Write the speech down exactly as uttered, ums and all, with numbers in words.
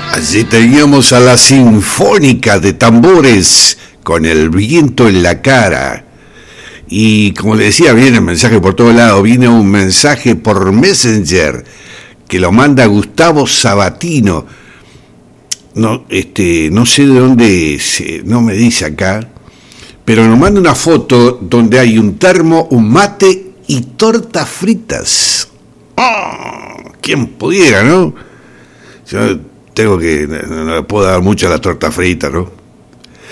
Allí teníamos a la Sinfónica de Tambores con el viento en la cara. Y como le decía, viene el mensaje por todos lados, viene un mensaje por Messenger que lo manda Gustavo Sabatino. No, este, no sé de dónde, se, no me dice acá, pero nos manda una foto donde hay un termo, un mate y tortas fritas. ¡Oh! ¿Quién pudiera, no? Yo tengo que, no, no puedo dar mucho a la torta frita, ¿no?